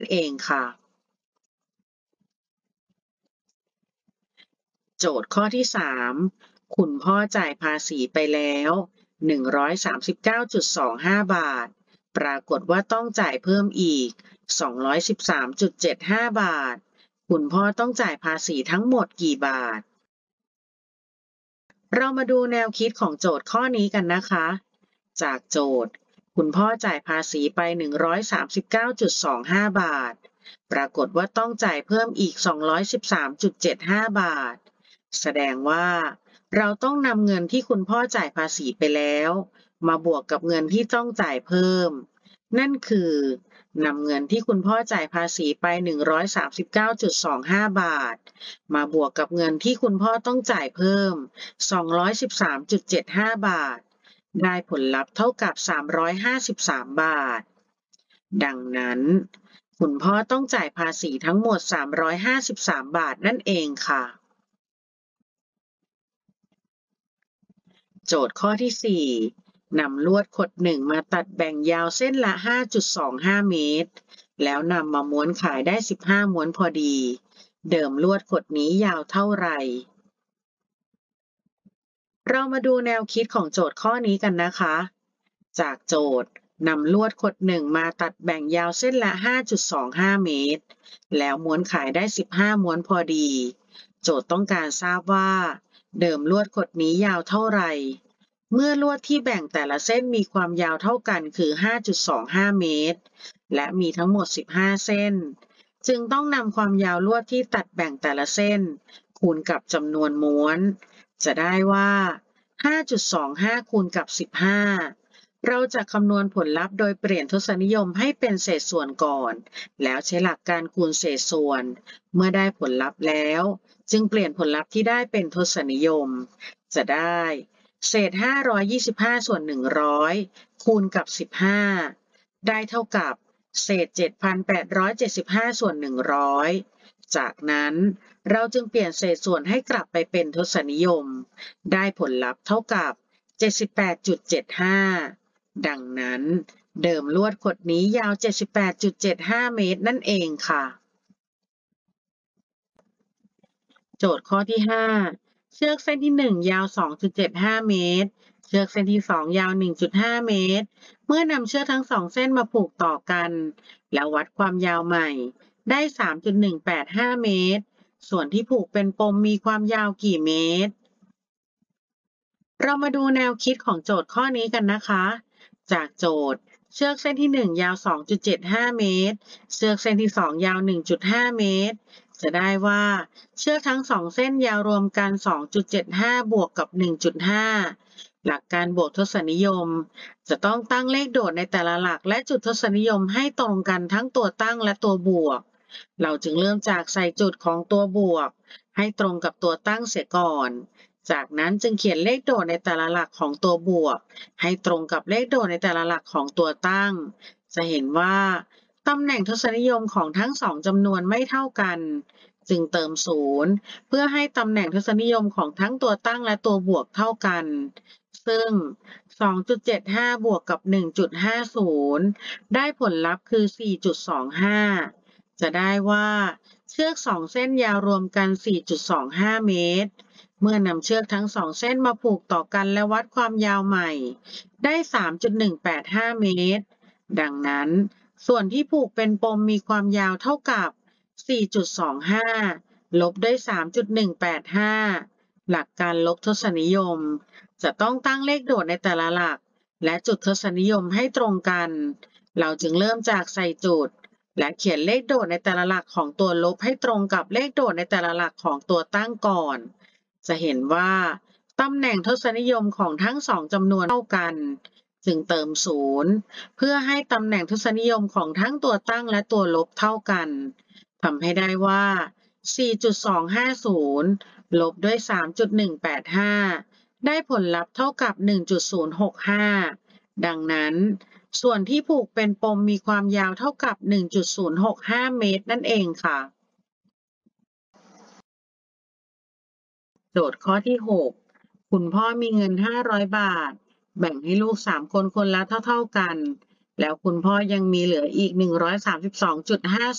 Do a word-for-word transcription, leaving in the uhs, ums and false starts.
เองค่ะโจทย์ข้อที่สามคุณพ่อจ่ายภาษีไปแล้วหนึ่งร้อยสามสิบเก้าจุดสองห้าบาทปรากฏว่าต้องจ่ายเพิ่มอีกสองร้อยสิบสามจุดเจ็ดห้าบาทคุณพ่อต้องจ่ายภาษีทั้งหมดกี่บาทเรามาดูแนวคิดของโจทย์ข้อนี้กันนะคะจากโจทย์คุณพ่อจ่ายภาษีไปหนึ่งร้อยสามสิบเก้าจุดสองห้าบาทปรากฏว่าต้องจ่ายเพิ่มอีกสองร้อยสิบสามจุดเจ็ดห้าบาทแสดงว่าเราต้องนำเงินที่คุณพ่อจ่ายภาษีไปแล้วมาบวกกับเงินที่ต้องจ่ายเพิ่มนั่นคือนำเงินที่คุณพ่อจ่ายภาษีไปหนึ่งร้อยสามสิบเก้าจุดสองห้าบาทมาบวกกับเงินที่คุณพ่อต้องจ่ายเพิ่มสองร้อยสิบสามจุดเจ็ดห้าบาทได้ผลลัพธ์เท่ากับสามร้อยห้าสิบสามบาทดังนั้นคุณพ่อต้องจ่ายภาษีทั้งหมดสามร้อยห้าสิบสามบาทนั่นเองค่ะโจทย์ข้อที่สี่นำลวดขดหนึ่งมาตัดแบ่งยาวเส้นละ ห้าจุดสองห้า เมตรแล้วนำมาม้วนขายได้สิบห้าม้วนพอดีเดิมลวดขดนี้ยาวเท่าไหร่เรามาดูแนวคิดของโจทย์ข้อนี้กันนะคะ จากโจทย์นำลวดขดหนึ่งมาตัดแบ่งยาวเส้นละ ห้าจุดสองห้า เมตรแล้วม้วนขายได้สิบห้าม้วนพอดี โจทย์ต้องการทราบว่าเดิมลวดขดนี้ยาวเท่าไหร่ เมื่อลวดที่แบ่งแต่ละเส้นมีความยาวเท่ากันคือ ห้าจุดสองห้า เมตรและมีทั้งหมดสิบห้าเส้น จึงต้องนำความยาวลวดที่ตัดแบ่งแต่ละเส้นคูณกับจำนวนม้วนจะได้ว่า ห้าจุดสองห้า คูณกับ สิบห้า เราจะคำนวณผลลัพธ์โดยเปลี่ยนทศนิยมให้เป็นเศษส่วนก่อนแล้วใช้หลักการคูณเศษส่วนเมื่อได้ผลลัพธ์แล้วจึงเปลี่ยนผลลัพธ์ที่ได้เป็นทศนิยมจะได้เศษห้าร้อยยี่สิบห้าส่วนหนึ่งร้อยคูณกับสิบห้าได้เท่ากับเศษ เจ็ดพันแปดร้อยเจ็ดสิบห้าส่วนหนึ่งร้อยจากนั้นเราจึงเปลี่ยนเศษส่วนให้กลับไปเป็นทศนิยมได้ผลลัพธ์เท่ากับ เจ็ดสิบแปดจุดเจ็ดห้า ดังนั้นเดิมลวดขดนี้ยาว เจ็ดสิบแปดจุดเจ็ดห้า เมตรนั่นเองค่ะโจทย์ข้อที่ห้าเชือกเส้นที่หนึ่งยาว สองจุดเจ็ดห้า เมตรเชือกเส้นที่สองยาว หนึ่งจุดห้า เมตรเมื่อนำเชือกทั้งสองเส้นมาผูกต่อกันแล้ววัดความยาวใหม่ได้ สามจุดหนึ่งแปดห้า เมตรส่วนที่ผูกเป็นปมมีความยาวกี่เมตรเรามาดูแนวคิดของโจทย์ข้อนี้กันนะคะ จากโจทย์เชือกเส้นที่หนึ่งยาว สองจุดเจ็ดห้า เมตรเชือกเส้นที่สองยาว หนึ่งจุดห้า เมตรจะได้ว่าเชือกทั้งสองเส้นยาวรวมกัน สองจุดเจ็ดห้า บวกกับ หนึ่งจุดห้า หลักการบวกทศนิยมจะต้องตั้งเลขโดดในแต่ละหลักและจุดทศนิยมให้ตรงกันทั้งตัวตั้งและตัวบวก เราจึงเริ่มจากใส่จุดของตัวบวกให้ตรงกับตัวตั้งเสียก่อนจากนั้นจึงเขียนเลขโดดในแต่ละหลักของตัวบวกให้ตรงกับเลขโดดในแต่ละหลักของตัวตั้งจะเห็นว่าตำแหน่งทศนิยมของทั้งสองจำนวนไม่เท่ากันจึงเติมศูนย์เพื่อให้ตำแหน่งทศนิยมของทั้งตัวตั้งและตัวบวกเท่ากันซึ่ง สองจุดเจ็ดห้า บวกกับ หนึ่งจุดห้าศูนย์ ได้ผลลัพธ์คือ สี่จุดสองห้า จะได้ว่าเชือกสองเส้นยาวรวมกัน สี่จุดสองห้า เมตรเมื่อนำเชือกทั้งสองเส้นมาผูกต่อกันและวัดความยาวใหม่ได้ สามจุดหนึ่งแปดห้า เมตรดังนั้นส่วนที่ผูกเป็นปมมีความยาวเท่ากับ สี่จุดสองห้า ลบด้วย สามจุดหนึ่งแปดห้า หลักการลบทศนิยมจะต้องตั้งเลขโดดในแต่ละหลักและจุดทศนิยมให้ตรงกันเราจึงเริ่มจากใส่จุดและเขียนเลขโดดในแต่ละหลักของตัวลบให้ตรงกับเลขโดดในแต่ละหลักของตัวตั้งก่อนจะเห็นว่าตำแหน่งทศนิยมของทั้งสองจำนวนเท่ากันจึงเติมศูนย์เพื่อให้ตำแหน่งทศนิยมของทั้งตัวตั้งและตัวลบเท่ากันทำให้ได้ว่า สี่จุดสองห้าศูนย์ ลบด้วย สามจุดหนึ่งแปดห้า ได้ผลลัพธ์เท่ากับ หนึ่งจุดศูนย์หกห้า ดังนั้นส่วนที่ผูกเป็นปมมีความยาวเท่ากับ หนึ่งจุดศูนย์หกห้า เมตรนั่นเองค่ะโจทย์ข้อที่ หก คุณพ่อมีเงิน ห้าร้อย บาทแบ่งให้ลูก สาม คนคนละเท่าๆกันแล้วคุณพ่อยังมีเหลืออีก หนึ่งร้อยสามสิบสองจุดห้า